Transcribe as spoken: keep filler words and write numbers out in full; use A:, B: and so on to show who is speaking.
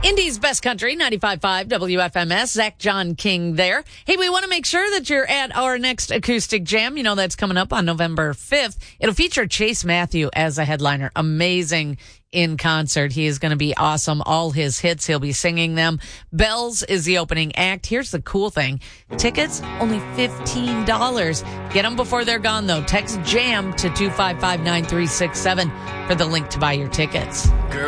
A: Indy's Best Country, ninety-five point five W F M S. Zach John King there. Hey, we want to make sure that you're at our next acoustic jam. You know, that's coming up on November fifth. It'll feature Chase Matthew as a headliner. Amazing in concert. He is going to be awesome. All his hits, he'll be singing them. Bells is the opening act. Here's the cool thing. Tickets, only fifteen dollars. Get them before they're gone, though. Text JAM to two five five nine three six seven for the link to buy your tickets.